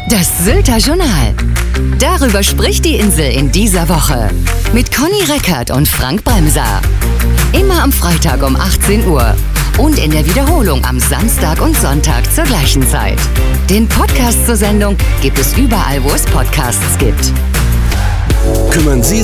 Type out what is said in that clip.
Das Sylter Journal. Darüber spricht die Insel in dieser Woche. Mit Conny Reckert und Frank Bremser. Immer am Freitag um 18 Uhr. Und in der Wiederholung am Samstag und Sonntag zur gleichen Zeit. Den Podcast zur Sendung gibt es überall, wo es Podcasts gibt. Kümmern Sie